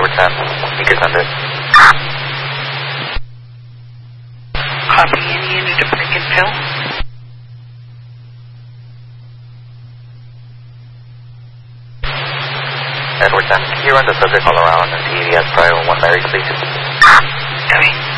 Edward 10. You can send it. Copy any unit to break and fill. Edward 10, can you run the subject all around and TEDS prior 1 Mary, please? Copy.